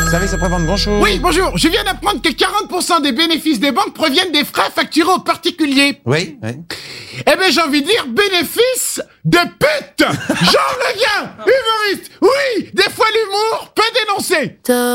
Vous savez, ça prévend de grand chose. Oui, bonjour. Je viens d'apprendre que 40% des bénéfices des banques proviennent des frais facturés aux particuliers. Oui. Eh ben, j'ai envie de dire bénéfice de pute. J'en reviens. Humoriste. Oui, des fois l'humour peut dénoncer.